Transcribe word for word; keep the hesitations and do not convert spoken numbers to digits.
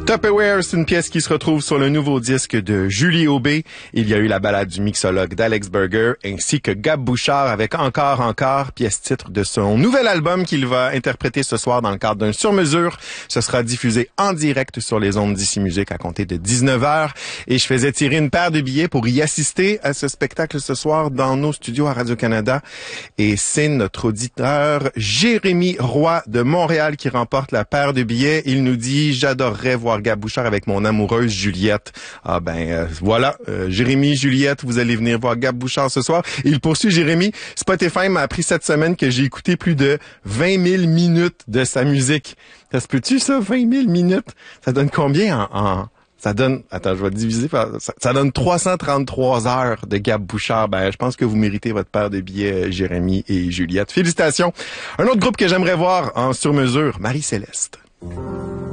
Tupperware, c'est une pièce qui se retrouve sur le nouveau disque de Julie Aubé. Il y a eu la balade du mixologue d'Alex Burger, ainsi que Gab Bouchard avec Encore, Encore, pièce titre de son nouvel album qu'il va interpréter ce soir dans le cadre d'un sur-mesure. Ce sera diffusé en direct sur les ondes d'Ici Musique à compter de dix-neuf heures. Et je faisais tirer une paire de billets pour y assister à ce spectacle ce soir dans nos studios à Radio-Canada. Et c'est notre auditeur Jérémy Roy de Montréal qui remporte la paire de billets. Il nous dit « J'adorerais voir Gab Bouchard avec mon amoureuse Juliette. » Ah ben euh, voilà, euh, Jérémy, Juliette, vous allez venir voir Gab Bouchard ce soir. Et il poursuit, Jérémy. Spotify m'a appris cette semaine que j'ai écouté plus de vingt mille minutes de sa musique. Ça se peut-tu ça, vingt mille minutes? Ça donne combien en... en... Ça donne, attends, je vais diviser par, ça, ça donne trois cent trente-trois heures de Gab Bouchard. Ben, je pense que vous méritez votre paire de billets, Jérémy et Juliette. Félicitations. Un autre groupe que j'aimerais voir en sur-mesure, Marie-Céleste.